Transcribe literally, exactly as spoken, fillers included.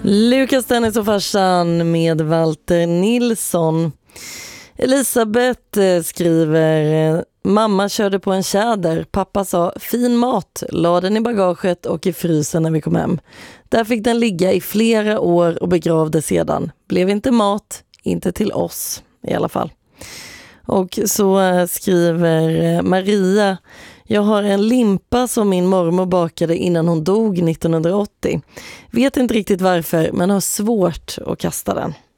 Lukas, Dennis och farsan med Walter Nilsson. Elisabeth skriver: mamma körde på en tjäder. Pappa sa fin mat, la den i bagaget och i frysen när vi kom hem. Där fick den ligga i flera år och begravde sedan. Blev inte mat, inte till oss i alla fall. Och så skriver Maria: jag har en limpa som min mormor bakade innan hon dog nittonhundraåttio. Vet inte riktigt varför, men har svårt att kasta den.